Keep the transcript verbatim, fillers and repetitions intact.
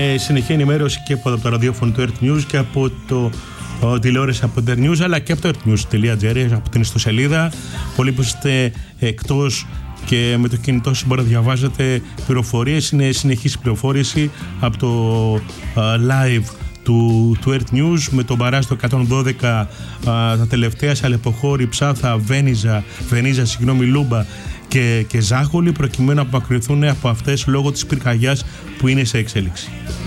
με συνεχή ενημέρωση και από το ραδιόφωνο του Earth News και από το ο, τηλεόραση από το Earth News, αλλά και από το earthnews.gr, από την ιστοσελίδα. Πολλοί που είστε εκτός και με το κινητό σας μπορείτε να διαβάζετε πληροφορίες. Είναι συνεχής πληροφόρηση από το uh, live του, του Earth News με τον Μπαρά στο εκατόν δώδεκα, uh, τα τελευταία σε Αλεποχώρη, Ψάθα, Βένιζα, Βενίζα, συγγνώμη, Λούμπα και, και Ζάχολη, προκειμένου να απομακρυνθούν από αυτές λόγω της πυρκαγιάς που είναι σε εξέλιξη.